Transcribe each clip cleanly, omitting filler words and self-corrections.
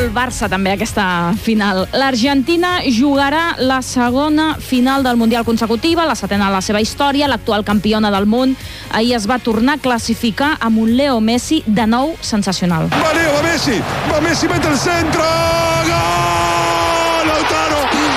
el Barça també aquesta final. L'Argentina jugarà la segona final del Mundial consecutiva, la setena de la seva història, l'actual campiona del món. Ahir es va tornar a classificar amb un Leo Messi de nou sensacional. Va Leo, va Messi, mete el centro, gol, Lautaro,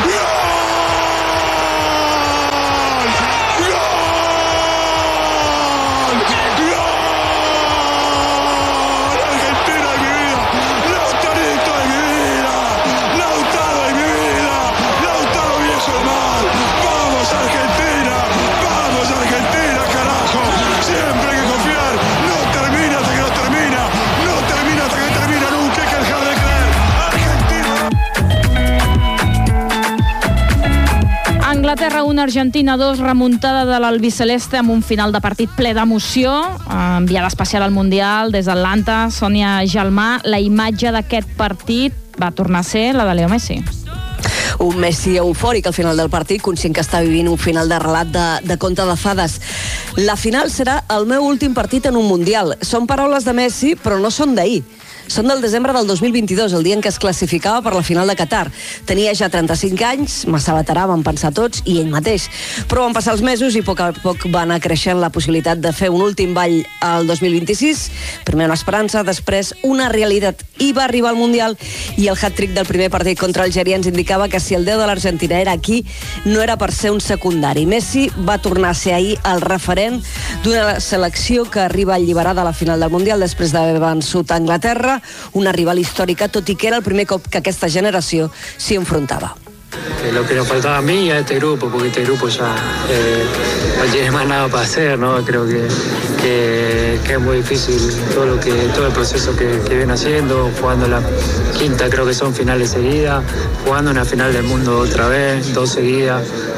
Anglaterra 1, Argentina 2, remuntada de l'albiceleste amb un final de partit ple d'emoció. Enviada especial al Mundial des d'Atlanta, Sònia Gelmà. La imatge d'aquest partit va tornar a ser la de Leo Messi. Un Messi eufòric al final del partit, conscient que està vivint un final de relat de conte de fades. La final serà el meu últim partit en un Mundial. Són paraules de Messi, però no són d'ahir. Són del desembre del 2022, el dia en què es classificava per la final de Qatar. Tenia ja 35 anys, massa veterà, van pensar tots, i ell mateix. Però van passar els mesos i a poc a poc va anar creixent la possibilitat de fer un últim ball al 2026. Primer una esperança, després una realitat. I va arribar al Mundial i el hat-trick del primer partit contra Algèria ens indicava que si el 10 de l'Argentina era aquí, no era per ser un secundari. Messi va tornar a ser ahir el referent d'una selecció que arriba alliberada a la final del Mundial després d'haver vençut a Anglaterra, una rival històrica, tot i que era el primer cop que aquesta generació s'hi enfrontava. Lo que nos faltaba a mí y a este grupo, porque este grupo ya no tiene más nada para hacer, ¿no? Creo que es muy difícil todo el proceso que viene haciendo, jugando la quinta, creo que son finales seguidas, jugando una final del mundo otra vez, 2 seguidas.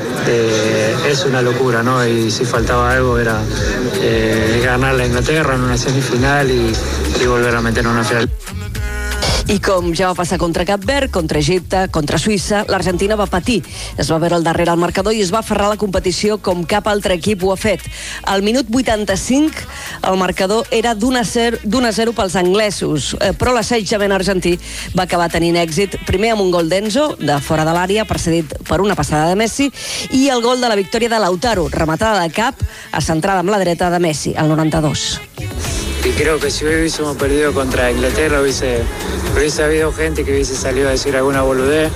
Es una locura, ¿no? Y si faltaba algo era ganar la Inglaterra en una semifinal y volver a meter en una final. I com ja va passar contra Cap Verd, contra Egipte, contra Suïssa, l'Argentina va patir. Es va veure al darrere al marcador i es va aferrar a la competició com cap altre equip ho ha fet. Al minut 85, el marcador era d'1-0 pels anglesos, però l'assetjament argentí va acabar tenint èxit, primer amb un gol d'Enzo, de fora de l'àrea, precedit per una passada de Messi, i el gol de la victòria de Lautaro, rematada de cap, centrada amb la dreta de Messi, al 92. Y creo que si hubiésemos perdido contra Inglaterra hubiese habido gente que hubiese salido a decir alguna boludez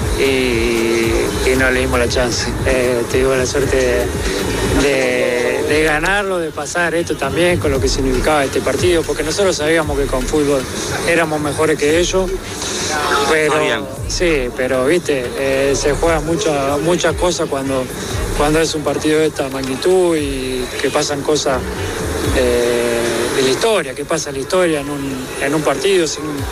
y no le dimos la chance. Tuvimos la suerte de ganarlo, de pasar esto también con lo que significaba este partido, porque nosotros sabíamos que con fútbol éramos mejores que ellos, pero sí, pero viste, se juegan muchas cosas cuando es un partido de esta magnitud y que pasan cosas de la historia, que passa la història en un partido.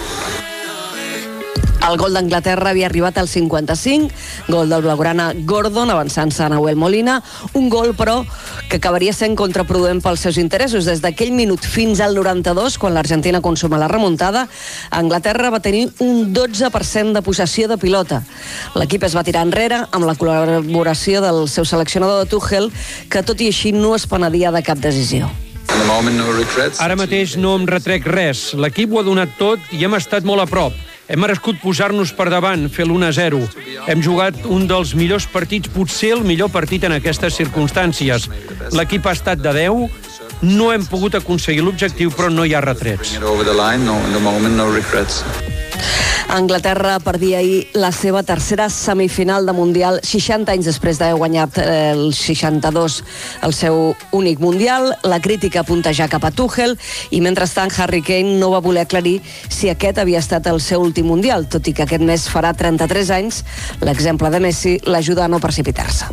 El gol d'Anglaterra havia arribat al 55, gol del blaugrana Gordon, avançant-se a Nahuel Molina, un gol, però, que acabaria sent contraproduent pels seus interessos. Des d'aquell minut fins al 92, quan l'Argentina consuma la remuntada, Anglaterra va tenir un 12% de possessió de pilota. L'equip es va tirar enrere amb la col·laboració del seu seleccionador de Tuchel, que tot i així no es penedia de cap decisió. Ara mateix no em retrec res. L'equip ho ha donat tot i hem estat molt a prop. Hem merescut posar-nos per davant, fer l'1-0. Hem jugat un dels millors partits, potser el millor partit en aquestes circumstàncies. L'equip ha estat de 10, no hem pogut aconseguir l'objectiu, però no hi ha retrets. Anglaterra perdia ahir la seva tercera semifinal de Mundial, 60 anys després d'haver guanyat el 62 el seu únic Mundial. La crítica apunta ja cap a Tuchel i, mentrestant, Harry Kane no va voler aclarir si aquest havia estat el seu últim Mundial, tot i que aquest mes farà 33 anys. L'exemple de Messi l'ajuda a no precipitar-se.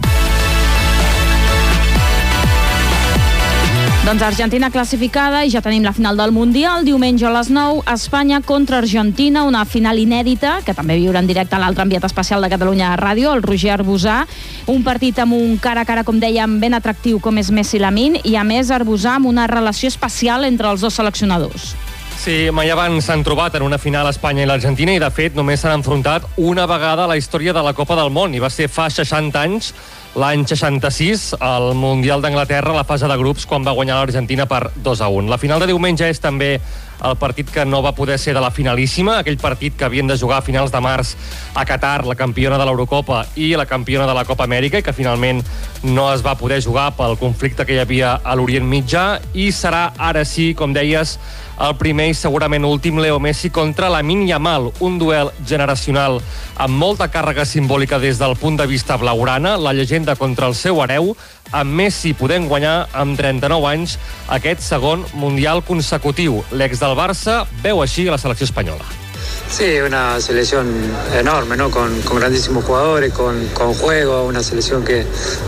Doncs Argentina classificada i ja tenim la final del Mundial. Diumenge a les 9, Espanya contra Argentina, una final inèdita, que també viurà en directe a l'altre enviat especial de Catalunya Ràdio, el Roger Arbusà. Un partit amb un cara a cara, com dèiem, ben atractiu com és Messi Lamine, i a més Arbusà amb una relació especial entre els dos seleccionadors. Sí, mai abans s'han trobat en una final Espanya i l'Argentina i, de fet, només s'han enfrontat una vegada a la història de la Copa del Món, i va ser fa 60 anys, l'any 66, al Mundial d'Anglaterra, a la fase de grups, quan va guanyar l'Argentina per 2-1. La final de diumenge és també el partit que no va poder ser de la finalíssima, aquell partit que havien de jugar a finals de març a Qatar, la campiona de l'Eurocopa i la campiona de la Copa Amèrica, i que finalment no es va poder jugar pel conflicte que hi havia a l'Orient Mitjà, i serà ara sí, com deies, el primer i segurament últim Leo Messi contra Lamine Yamal, un duel generacional amb molta càrrega simbòlica des del punt de vista blaugrana, la llegenda contra el seu hereu, amb Messi podent guanyar amb 39 anys aquest segon Mundial consecutiu. L'ex del Barça veu així la selecció espanyola. Sí, una selección enorme, ¿no? Con grandísimos jugadores, con juego, una selección que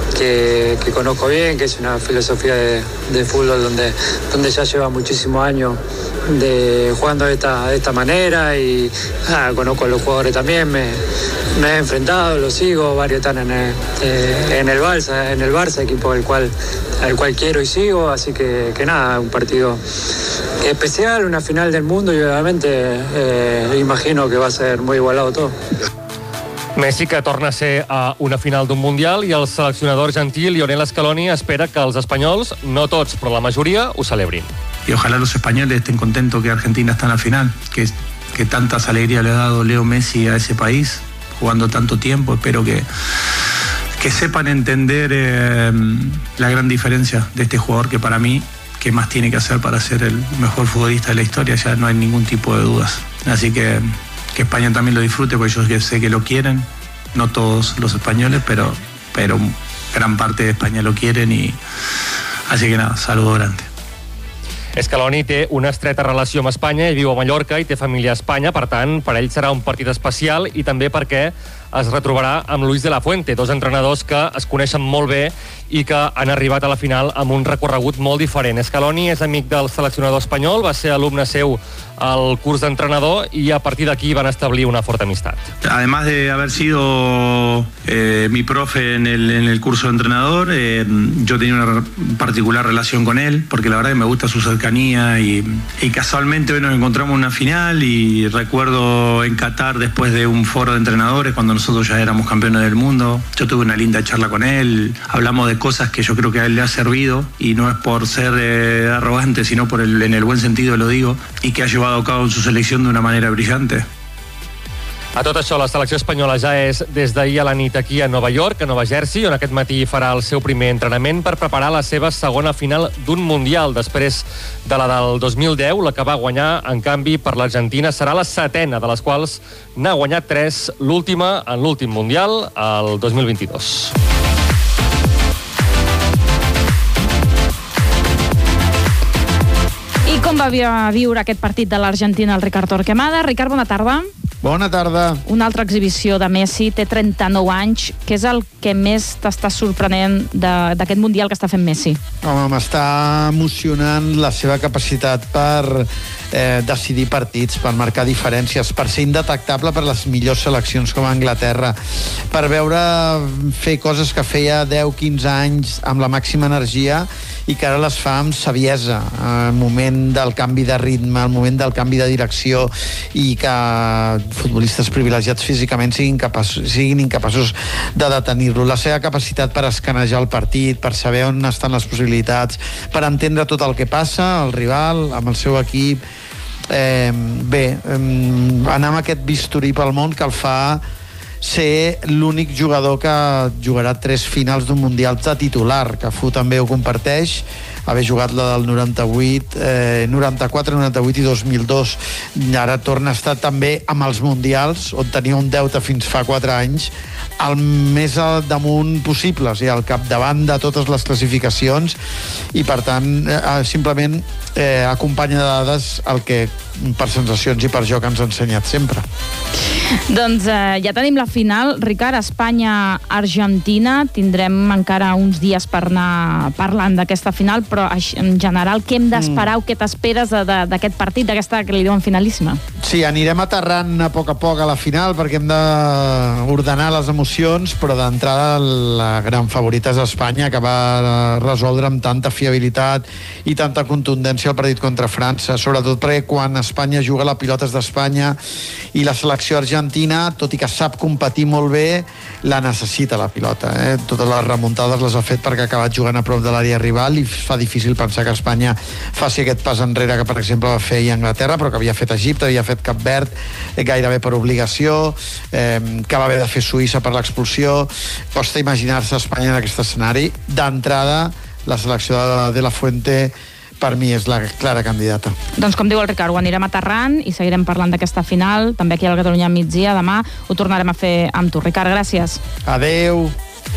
conozco bien, que es una filosofía de fútbol donde ya lleva muchísimos años jugando de esta manera, y conozco a los jugadores también, me he enfrentado, los sigo, varios están en el Barça, equipo al cual quiero y sigo, así que nada, un partido especial, una final del mundo, y obviamente imagino que va a ser muy igualado todo. Messi, que torna a ser a una final d'un Mundial, i el seleccionador argentí Lionel Scaloni espera que els espanyols, no tots, però la majoria, ho celebrin. Y ojalá los españoles estén contentos que Argentina está en la final, que tantas alegrías le ha dado Leo Messi a ese país, jugando tanto tiempo. Espero que sepan entender la gran diferencia de este jugador, que para mí, ¿qué más tiene que hacer para ser el mejor futbolista de la historia? Ya no hay ningún tipo de dudas. Así que España también lo disfrute, porque yo sé que lo quieren, no todos los españoles, pero gran parte de España lo quieren, y así que nada, saludo grande. Scaloni té una estreta relació amb Espanya, i viu a Mallorca i té família a Espanya, per tant, per ell serà un partit especial, i també perquè es retrobarà amb Luis de la Fuente, dos entrenadors que es coneixen molt bé i que han arribat a la final amb un recorregut molt diferent. Scaloni és amic del seleccionador espanyol, va ser alumne seu al curs d'entrenador, i a partir d'aquí van establir una forta amistat. Además de haber sido mi profe en el curso de entrenador, yo tenía una particular relación con él, porque la verdad que me gusta su cercanía, y casualmente hoy nos encontramos en una final, y recuerdo en Qatar, después de un foro de entrenadores, cuando nosotros ya éramos campeones del mundo, yo tuve una linda charla con él, hablamos de cosas que yo creo que a él le ha servido, y no es por ser arrogante, sino en el buen sentido lo digo, y que ha llevado a cabo en su selección de una manera brillante. A tot això, la selecció espanyola ja és des d'ahir a la nit aquí a Nova York, a Nova Jersey, on aquest matí farà el seu primer entrenament per preparar la seva segona final d'un Mundial, després de la del 2010, la que va guanyar, en canvi, per l'Argentina serà la setena, de les quals n'ha guanyat 3, l'última en l'últim Mundial, el 2022. I com va viure aquest partit de l'Argentina el Ricard Torquemada? Ricard, bona tarda. Bona tarda. Una altra exhibició de Messi, té 39 anys. Què és el que més t'està sorprenent d'aquest Mundial que està fent Messi? Home, m'està emocionant la seva capacitat per decidir partits, per marcar diferències, per ser indetectable per les millors seleccions com a Anglaterra, per veure fer coses que feia 10-15 anys amb la màxima energia i que ara les fa amb saviesa, al moment del canvi de ritme, al moment del canvi de direcció, i que futbolistes privilegiats físicament siguin incapaços de detenir-lo. La seva capacitat per escanejar el partit, per saber on estan les possibilitats, per entendre tot el que passa, el rival, amb el seu equip. Anar amb aquest bisturí pel món que el fa ser l'únic jugador que jugarà 3 finals d'un Mundial de titular. Cafú també ho comparteix, haver jugat la del 98, 94, 98 i 2002. Ara torna a estar també amb els Mundials, on tenia un deute fins fa 4 anys, el més al damunt possible, o sigui, al capdavant de totes les classificacions, i per tant simplement acompanya de dades el que per sensacions i per joc ens ha ensenyat sempre. Doncs ja tenim la final, Ricard, Espanya-Argentina. Tindrem encara uns dies per anar parlant d'aquesta final, però però en general, què hem d'esperar o què t'esperes d'aquest partit, d'aquesta que li diuen finalíssima? Sí, anirem aterrant a poc a la final perquè hem d'ordenar les emocions, però d'entrada la gran favorita és Espanya, que va resoldre amb tanta fiabilitat i tanta contundència el partit contra França, sobretot perquè quan Espanya juga la pilota és d'Espanya i la selecció argentina, tot i que sap competir molt bé, la necessita la pilota. Totes les remuntades les ha fet perquè ha acabat jugant a prop de l'àrea rival i fa difícil pensar que Espanya faci aquest pas enrere que, per exemple, va fer Anglaterra, però que havia fet Egipte, havia fet Cap Verd gairebé per obligació, que va haver de fer Suïssa per l'expulsió. Costa imaginar-se Espanya en aquest escenari. D'entrada, la selecció de la Fuente per mi és la clara candidata. Doncs com diu el Ricard, ho anirem aterrant i seguirem parlant d'aquesta final, també aquí al Catalunya migdia. Demà ho tornarem a fer amb tu. Ricard, gràcies. Adeu.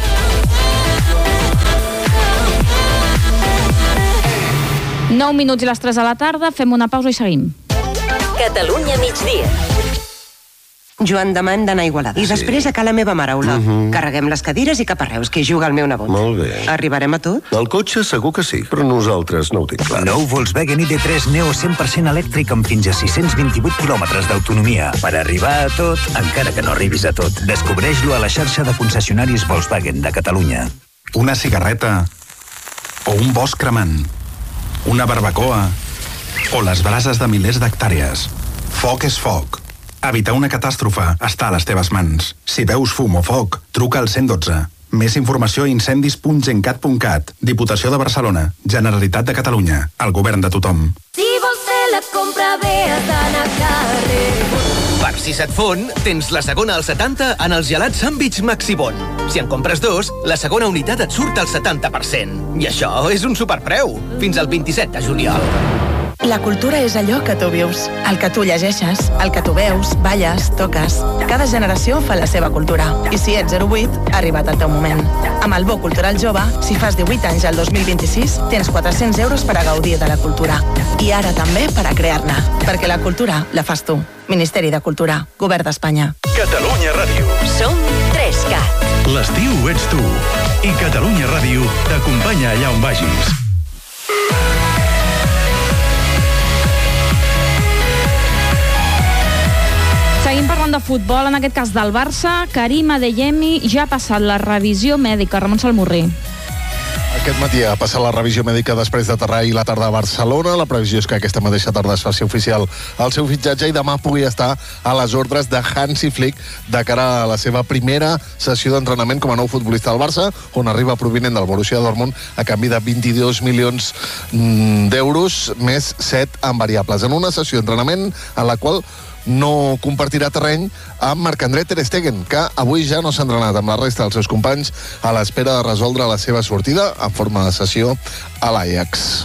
Nou minuts i les 3 de la tarda, fem una pausa i seguim. Catalunya migdia. Joan, demà hem d'anar a Igualada. I després a la meva mare, Olot. Carreguem les cadires i cap a Reus, que hi juga el meu nebot. Molt bé. Arribarem a tot? El cotxe segur que sí, però nosaltres no ho tinc clar. Nou Volkswagen ID3 Neo 100% elèctric amb fins a 628 quilòmetres d'autonomia. Per arribar a tot, encara que no arribis a tot. Descobreix-lo a la xarxa de concessionaris Volkswagen de Catalunya. Una cigarreta o un bosc cremant, una barbacoa o les brases de milers d'hectàrees. Foc és foc. Evitar una catàstrofe està a les teves mans. Si veus fum o foc, truca al 112. Més informació a incendis.gencat.cat. Diputació de Barcelona. Generalitat de Catalunya. El govern de tothom. Si vols fer la compra bé, has d'anar a carrer. Per si se't fon, tens la segona al 70 en els gelats Sandwich Maxibon. Si en compres dos, la segona unitat et surt al 70%. I això és un superpreu. Fins al 27 de juliol. La cultura és allò que tu vius, el que tu llegeixes, el que tu veus, balles, toques. Cada generació fa la seva cultura. I si ets 08, ha arribat el teu moment. Amb el Bo Cultural Jove, si fas 18 anys al 2026, tens 400 euros per a gaudir de la cultura. I ara també per a crear-ne. Perquè la cultura la fas tu. Ministeri de Cultura, Govern d'Espanya. Catalunya Ràdio. Som 3CAT. L'estiu ets tu. I Catalunya Ràdio t'acompanya allà on vagis. Seguim parlant de futbol, en aquest cas del Barça. Karim Adeyemi ja ha passat la revisió mèdica. Ramon Salmurri. Aquest matí ha passat la revisió mèdica després d'aterrar ahir la tarda a Barcelona. La previsió és que aquesta mateixa tarda es faci oficial el seu fitxatge i demà pugui estar a les ordres de Hansi Flick de cara a la seva primera sessió d'entrenament com a nou futbolista del Barça, on arriba provinent del Borussia Dortmund a canvi de 22 milions d'euros més 7 en variables. En una sessió d'entrenament en la qual no compartirà terreny amb Marc-André Ter Stegen, que avui ja no s'ha entrenat amb la resta dels seus companys a l'espera de resoldre la seva sortida en forma de sessió a l'Ajax.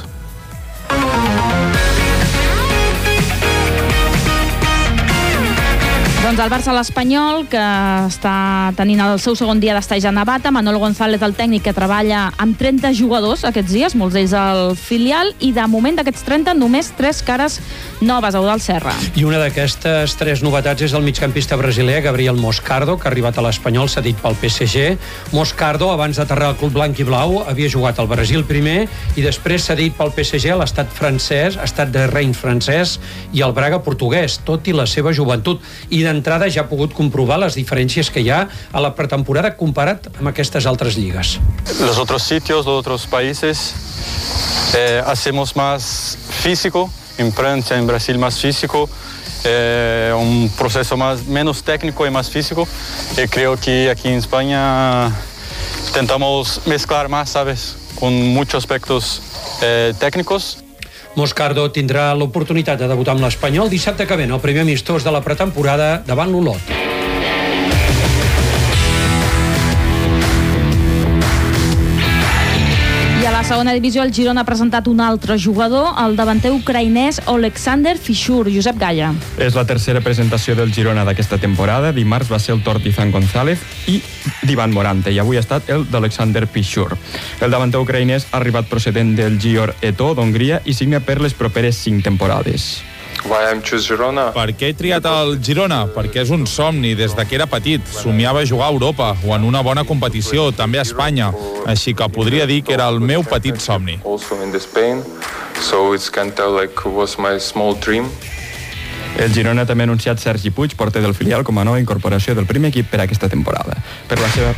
Doncs el Barça a l'Espanyol, que està tenint el seu segon dia d'estage a Navata. Manolo González, el tècnic, que treballa amb 30 jugadors aquests dies, molts d'ells al filial, i de moment d'aquests 30 només 3 cares noves a Eudald Serra. I una d'aquestes 3 novetats és el migcampista brasiler Gabriel Moscardo, que ha arribat a l'Espanyol cedit pel PSG. Moscardo, abans d'aterrar al club blanc i blau, havia jugat al Brasil primer i després cedit pel PSG a l'estat francès, estat de Rennes francès, i al Braga portuguès, tot i la seva joventut. I d'entrada ja ha pogut comprovar les diferències que hi ha a la pretemporada comparat amb aquestes altres lligues. Los otros sitios, los otros países, hacemos más físico. En Francia, en Brasil, más físico. Un proceso menos técnico y más físico. Creo que aquí en España intentamos mezclar más, ¿sabes? Con muchos aspectos técnicos. Moscardo tindrà l'oportunitat de debutar amb l'Espanyol dissabte que ve, el primer amistós de la pretemporada davant l'Olot. I a la segona divisió el Girona ha presentat un altre jugador, el davanter ucraïnès Oleksandr Fishur. Josep Galla. És la tercera presentació del Girona d'aquesta temporada. Dimarts va ser el torn d'Izan González i d'Ivan Morante, i avui ha estat el d'Oleksandr Fishur. El davanter ucraïnès ha arribat procedent del Gior Eto d'Hongria i signa per les properes 5 temporades. Per què he triat el Girona? Perquè és un somni des de que era petit. Somiava jugar a Europa o en una bona competició, també a Espanya. Així que podria dir que era el meu petit somni. El Girona també ha anunciat Sergi Puig, porter del filial, com a nova incorporació del primer equip per a aquesta temporada. Per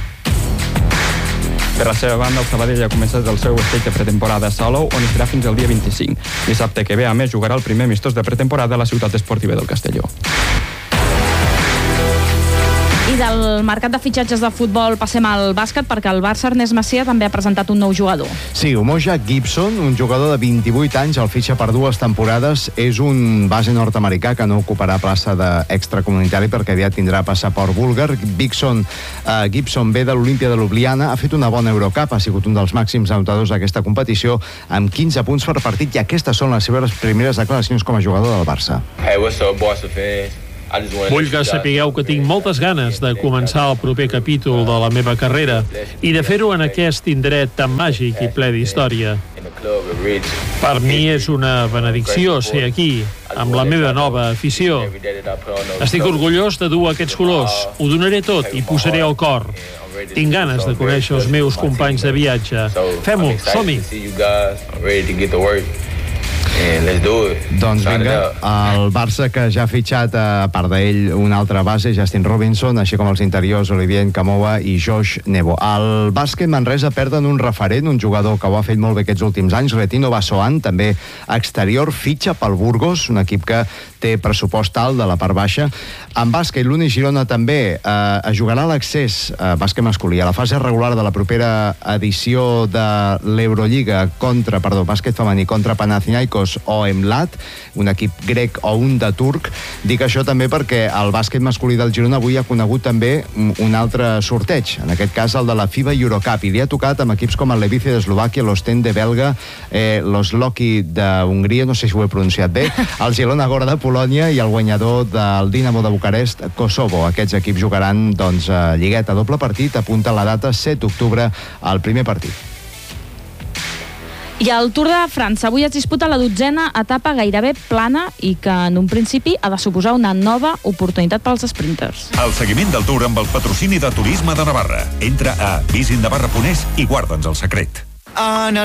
la seva banda, el Sabadell ha començat el seu estatge de pretemporada a Salou, on hi serà fins al dia 25. Dissabte que ve, a més, jugarà el primer amistós de pretemporada a la ciutat esportiva del Castelló. I del mercat de fitxatges de futbol passem al bàsquet, perquè el Barça Ernest Macià també ha presentat un nou jugador. Sí, Umoja Gibson, un jugador de 28 anys, el fitxa per 2 temporades. És un base nord-americà que no ocuparà plaça d'extracomunitari perquè aviat tindrà passaport búlgar. Gibson ve de l'Olímpia de Ljubljana, ha fet una bona Eurocup, ha sigut un dels màxims anotadors d'aquesta competició, amb 15 punts per partit, i aquestes són les seves primeres declaracions com a jugador del Barça. Vull que sapigueu que tinc moltes ganes de començar el proper capítol de la meva carrera i de fer-ho en aquest indret tan màgic i ple d'història. Per mi és una benedicció ser aquí, amb la meva nova afició. Estic orgullós de dur aquests colors, ho donaré tot i posaré el cor. Tinc ganes de conèixer els meus companys de viatge. Fem-ho, som-hi! Doncs vinga, el Barça, que ja ha fitxat, a part d'ell, un altre base, Justin Robinson, així com els interiors Olivier Nkamhoua i Josh Nebo. Al bàsquet Manresa perden un referent, un jugador que ho ha fet molt bé aquests últims anys, Retino Bassoan, també exterior, fitxa pel Burgos, un equip que té pressupost alt de la part baixa. En bàsquet, l'Uni Girona també es jugarà l'accés, bàsquet masculí, a la fase regular de la propera edició de l'Eurolliga bàsquet femení contra Panathinaikos o Emlat, un equip grec o un de turc. Dic això també perquè el bàsquet masculí del Girona avui ha conegut també un altre sorteig, en aquest cas el de la FIBA Eurocup, i li ha tocat amb equips com el Levice d'Eslovàquia, l'Ostend de Belga, l'Osloki d'Hongria, no sé si ho he pronunciat bé, el Girona Gora de Polònia i el guanyador del Dinamo de Bucarest, Kosovo. Aquests equips jugaran, doncs, lligueta a doble partit, apunta la data 7 d'octubre al primer partit. I el Tour de França avui es disputa la 12a etapa gairebé plana i que en un principi ha de suposar una nova oportunitat pels sprinters. El seguiment del Tour amb el patrocini de Turisme de Navarra. Entra a visinnavarra.es i guarda'ns el secret.